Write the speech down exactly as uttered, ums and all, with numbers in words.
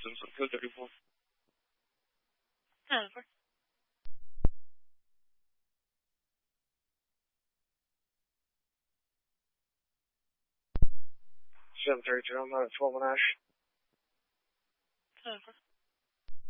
Simpson, code thirty-four. Over. seven thirty-two, I'm out at twelve on Ash. Over.